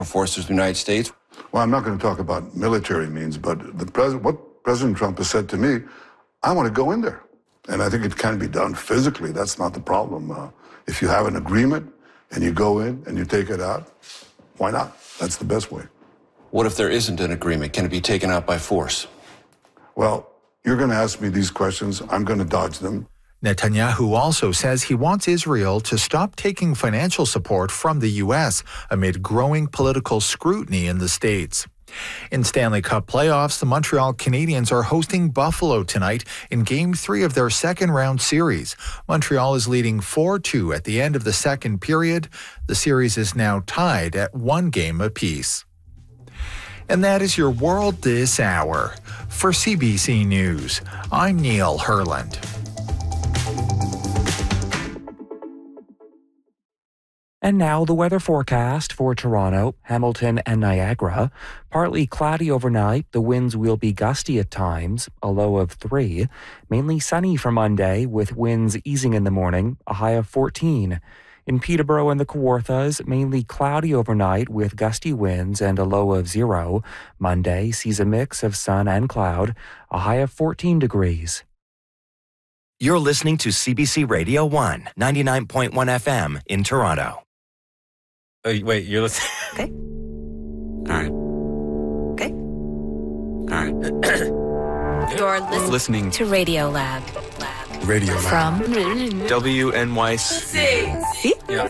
forces of the United States? Well, I'm not going to talk about military means, but what President Trump has said to me, I want to go in there. And I think it can be done physically. That's not the problem. If you have an agreement and you go in and you take it out, why not? That's the best way. What if there isn't an agreement? Can it be taken out by force? Well, you're going to ask me these questions. I'm going to dodge them. Netanyahu also says he wants Israel to stop taking financial support from the U.S. amid growing political scrutiny in the states. In Stanley Cup playoffs, the Montreal Canadiens are hosting Buffalo tonight in Game 3 of their second-round series. Montreal is leading 4-2 at the end of the second period. The series is now tied at 1 game apiece. And that is your world this hour. For CBC News, I'm Neil Herland. And now the weather forecast for Toronto, Hamilton, and Niagara. Partly cloudy overnight. The winds will be gusty at times, a low of 3. Mainly sunny for Monday, with winds easing in the morning, a high of 14. In Peterborough and the Kawarthas, mainly cloudy overnight with gusty winds and a low of 0. Monday sees a mix of sun and cloud, a high of 14 degrees. You're listening to CBC Radio 1, 99.1 FM in Toronto. Wait, you're listening? Okay. All right. Okay. All right. You're listening to Radio Lab. Radio Lab. From WNYC. See? Yeah.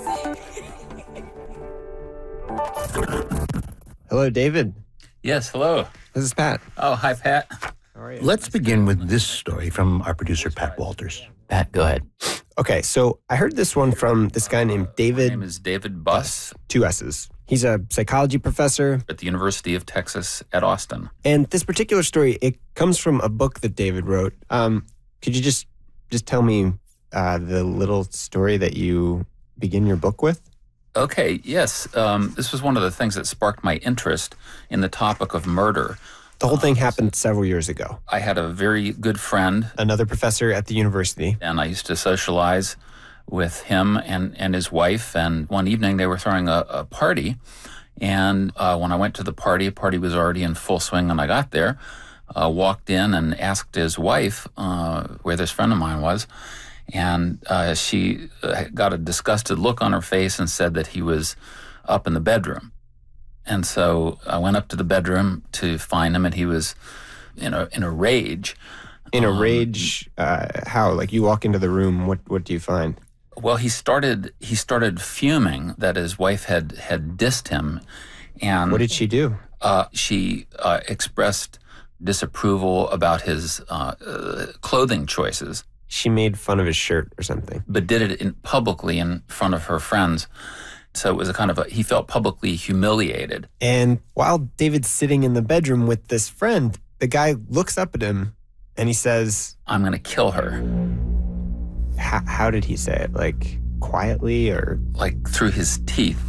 Hello, David. Yes, hello. This is Pat. Oh, hi, Pat. How are you? Let's begin with this story from our producer, Pat Walters. Pat, go ahead. Okay, so I heard this one from this guy named David. My name is David Buss. 2 S's. He's a psychology professor At the University of Texas at Austin. And this particular story, it comes from a book that David wrote. Could you just tell me the little story that you begin your book with? Okay, yes. This was one of the things that sparked my interest in the topic of murder. The whole thing happened several years ago. I had a very good friend. Another professor at the university. And I used to socialize with him and his wife. And one evening they were throwing a party. And when I went to the party was already in full swing when I got there. Walked in and asked his wife where this friend of mine was. And she got a disgusted look on her face and said that he was up in the bedroom. And so I went up to the bedroom to find him, and he was in a rage. In a rage? How? Like you walk into the room, what do you find? Well, he started fuming that his wife had dissed him. And what did she do? She expressed disapproval about his clothing choices. She made fun of his shirt or something. But did it publicly in front of her friends. So it was he felt publicly humiliated. And while David's sitting in the bedroom with this friend, the guy looks up at him and he says, "I'm going to kill her." How did he say it? Like quietly or? Like through his teeth,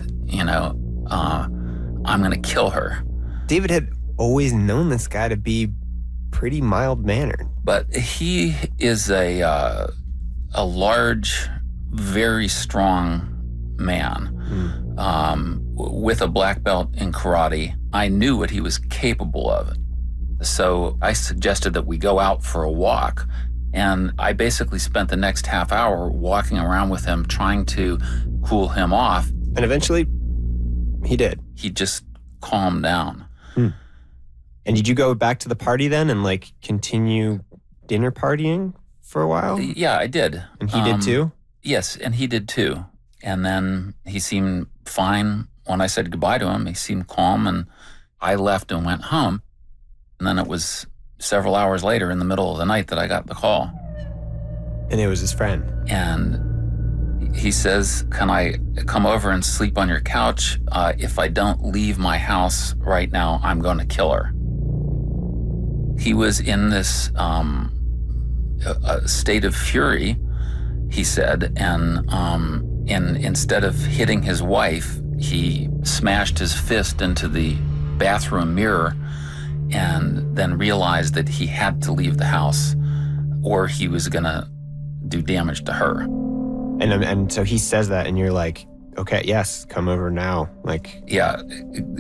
I'm going to kill her. David had always known this guy to be pretty mild-mannered. But he is a large, very strong man with a black belt in karate. I knew what he was capable of. So I suggested that we go out for a walk. And I basically spent the next half hour walking around with him, trying to cool him off. And eventually, he did. He just calmed down. And did you go back to the party then and continue dinner partying for a while? Yeah, I did. And he did too? Yes, and he did too. And then he seemed fine. When I said goodbye to him, he seemed calm, and I left and went home. And then it was several hours later in the middle of the night that I got the call. And it was his friend. And he says, "Can I come over and sleep on your couch? If I don't leave my house right now, I'm going to kill her." He was in this state of fury, he said, and instead of hitting his wife, he smashed his fist into the bathroom mirror and then realized that he had to leave the house or he was going to do damage to her. And so he says that and you're like, okay, yes, come over now. Yeah,